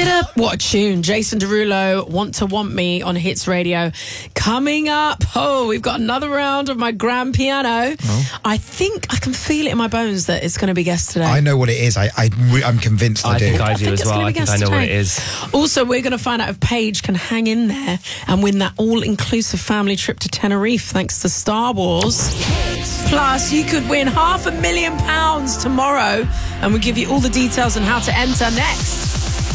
it up. What a tune. Jason Derulo, Want to Want Me on Hits Radio. Coming up, we've got another round of my grand piano. I think I can feel it in my bones that it's going to be guest today. I know what it is. I'm convinced I do. I think I do as well. I think I know what it is. Also, we're going to find out if Paige can hang in there and win that all-inclusive family trip to Tenerife thanks to Star Wars. Plus, you could win £500,000 tomorrow, and we'll give you all the details on how to enter next.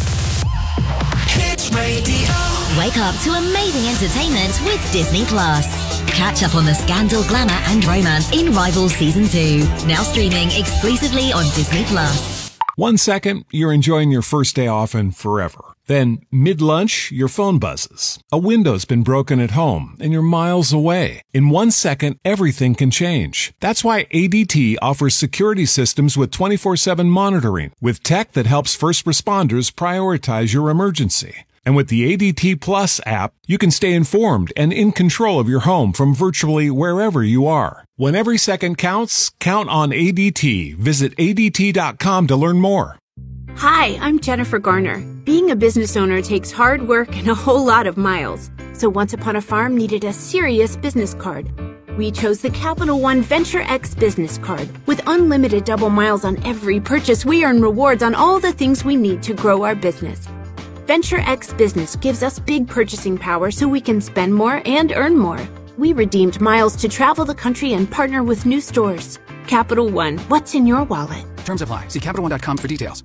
Hits Radio. Wake up to amazing entertainment with Disney Plus. Catch up on the scandal, glamour and romance in Rivals Season 2. Now streaming exclusively on Disney Plus. 1 second, you're enjoying your first day off and forever. Then, mid-lunch, your phone buzzes. A window's been broken at home, and you're miles away. In 1 second, everything can change. That's why ADT offers security systems with 24/7 monitoring, with tech that helps first responders prioritize your emergency. And with the ADT Plus app, you can stay informed and in control of your home from virtually wherever you are. When every second counts, count on ADT. Visit ADT.com to learn more. Hi, I'm Jennifer Garner. Being a business owner takes hard work and a whole lot of miles. So Once Upon a Farm needed a serious business card. We chose the Capital One Venture X business card. With unlimited double miles on every purchase, we earn rewards on all the things we need to grow our business. Venture X Business gives us big purchasing power so we can spend more and earn more. We redeemed miles to travel the country and partner with new stores. Capital One, what's in your wallet? Terms apply. See CapitalOne.com for details.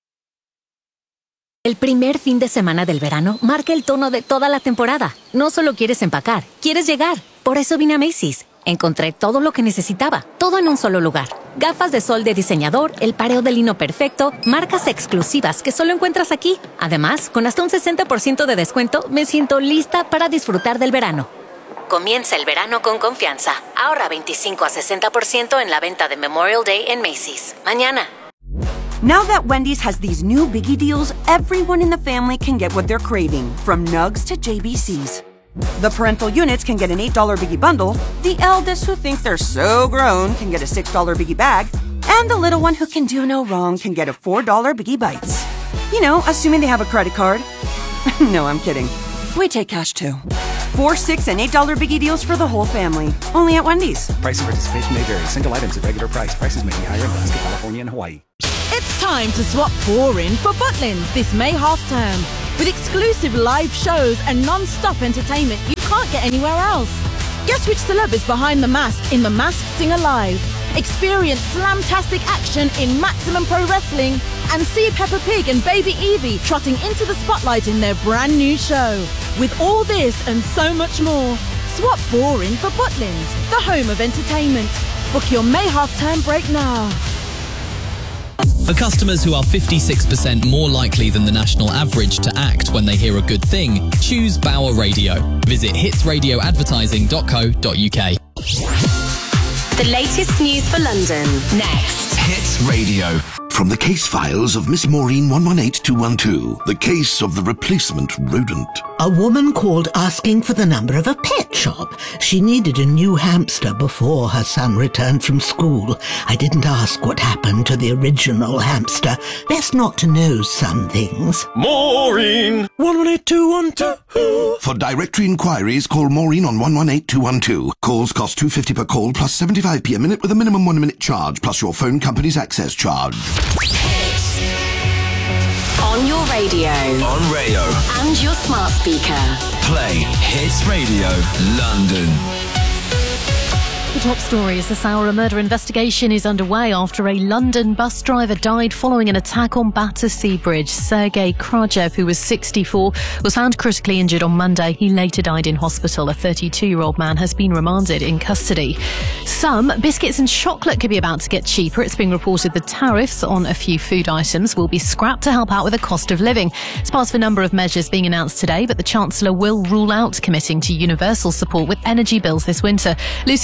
El primer fin de semana del verano marca el tono de toda la temporada. No solo quieres empacar, quieres llegar. Por eso vine a Macy's. Encontré todo lo que necesitaba, todo en un solo lugar. Gafas de sol de diseñador, el pareo de lino perfecto, marcas exclusivas que solo encuentras aquí. Además, con hasta un 60% de descuento, me siento lista para disfrutar del verano. Comienza el verano con confianza. Ahorra 25 a 60% en la venta de Memorial Day en Macy's. Mañana. Now that Wendy's has these new biggie deals, everyone in the family can get what they're craving, from nugs to JBCs. The parental units can get an $8 biggie bundle, the eldest who think they're so grown can get a $6 biggie bag, and the little one who can do no wrong can get a $4 biggie bites. You know, assuming they have a credit card. No, I'm kidding. We take cash too. 4, 6, and $8 biggie deals for the whole family. Only at Wendy's. Price and participation may vary. Single items at regular price. Prices may be higher in Alaska, California, and Hawaii. It's time to swap boring for Butlins this May half-term. With exclusive live shows and non-stop entertainment you can't get anywhere else. Guess which celeb is behind the mask in The Masked Singer Live? Experience slamtastic action in Maximum Pro Wrestling and see Peppa Pig and Baby Evie trotting into the spotlight in their brand new show. With all this and so much more, swap boring for Butlins, the home of entertainment. Book your May half-term break now. For customers who are 56% more likely than the national average to act when they hear a good thing, choose Bauer Radio. Visit hitsradioadvertising.co.uk. The latest news for London. Next. Hits Radio. From the case files of Miss Maureen 118212, the case of the replacement rodent. A woman called asking for the number of a pet shop. She needed a new hamster before her son returned from school. I didn't ask what happened to the original hamster. Best not to know some things. Maureen 118212. For directory inquiries, call Maureen on 118212. Calls cost $2.50 per call plus 75p a minute with a minimum 1 minute charge plus your phone company's access charge. Hits. On your radio. On Rayo. And your smart speaker. Play Hits Radio London. The top story is this hour. A murder investigation is underway after a London bus driver died following an attack on Battersea Bridge. Sergei Krajev, who was 64, was found critically injured on Monday. He later died in hospital. A 32-year-old man has been remanded in custody. Some biscuits and chocolate could be about to get cheaper. It's being reported the tariffs on a few food items will be scrapped to help out with the cost of living. It's part of a number of measures being announced today, but the Chancellor will rule out committing to universal support with energy bills this winter. Lucy Rigby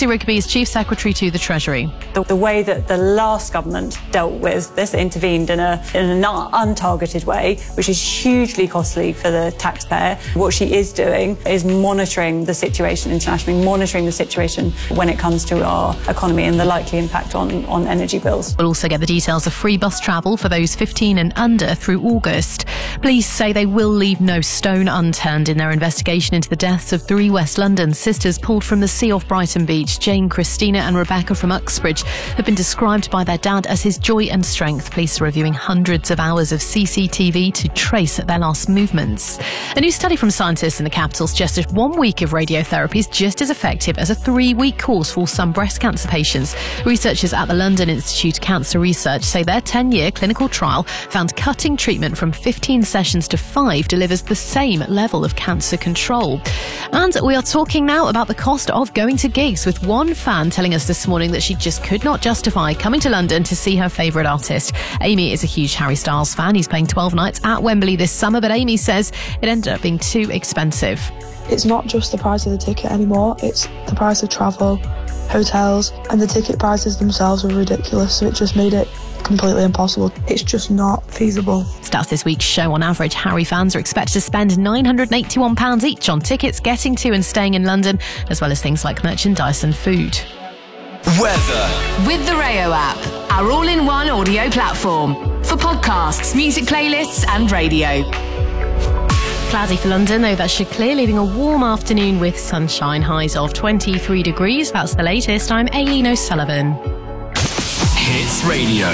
is Chief Secretary to the Treasury. The way that the last government dealt with this, intervened in an untargeted way, which is hugely costly for the taxpayer. What she is doing is monitoring the situation internationally, monitoring the situation when it comes to our economy and the likely impact on energy bills. We'll also get the details of free bus travel for those 15 and under through August. Police say they will leave no stone unturned in their investigation into the deaths of 3 West London sisters pulled from the sea off Brighton Beach. Jane, Christina and Rebecca from Uxbridge have been described by their dad as his joy and strength. Police are reviewing hundreds of hours of CCTV to trace their last movements. A new study from scientists in the capital suggests that 1 week of radiotherapy is just as effective as a 3-week course for some breast cancer patients. Researchers at the London Institute of Cancer Research say their 10-year clinical trial found cutting treatment from 15 sessions to 5 delivers the same level of cancer control. And we are talking now about the cost of going to gigs, with one fan telling us this morning that she just could not justify coming to London to see her favourite artist. Amy is a huge Harry Styles fan. He's playing 12 nights at Wembley this summer, but Amy says it ended up being too expensive. It's not just the price of the ticket anymore, it's the price of travel, hotels, and the ticket prices themselves were ridiculous, so it just made it completely impossible. It's just not feasible. Starts this week's show. On average, Harry fans are expected to spend £981 each on tickets getting to and staying in London, as well as things like merchandise and food. Weather. With the Rayo app, our all-in-one audio platform for podcasts, music playlists and radio. Cloudy for London, though that should clear, leaving a warm afternoon with sunshine. Highs of 23 degrees. That's the latest. I'm Aileen O'Sullivan. Hits Radio.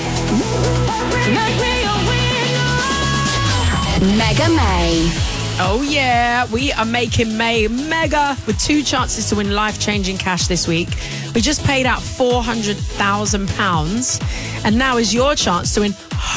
Mega May. Oh yeah, we are making May mega with 2 chances to win life-changing cash this week. We just paid out £400,000 and now is your chance to win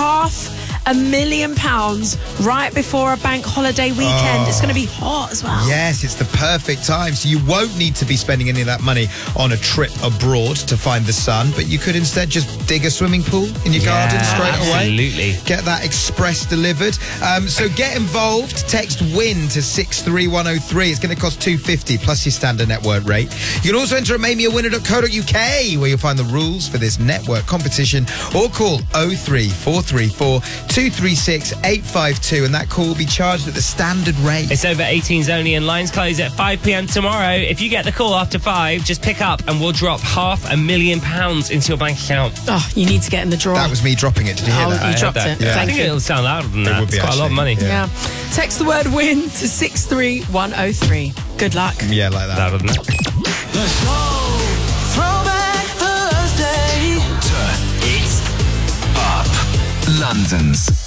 £500,000 right before a bank holiday weekend. It's going to be hot as well. Yes, it's the perfect time. So you won't need to be spending any of that money on a trip abroad to find the sun, but you could instead just dig a swimming pool in your garden straight away. Absolutely. Get that express delivered. So get involved. Text WIN to 63103. It's going to cost $2.50 plus your standard network rate. You can also enter at mamemeawinner.co.uk where you'll find the rules for this network competition, or call 03434 236 852 and that call will be charged at the standard rate. It's over 18s only and lines close at 5 p.m. tomorrow. If you get the call after 5, just pick up and we'll drop £500,000 into your bank account. Oh, you need to get in the draw. That was me dropping it. Did you hear that? You dropped it. Yeah. I think it'll sound louder than that. It would be it's quite a lot of money. Yeah. Text the word WIN to 63103. Good luck. Yeah, like that. Louder than that. The show. Throwback Thursday. It's Up. London's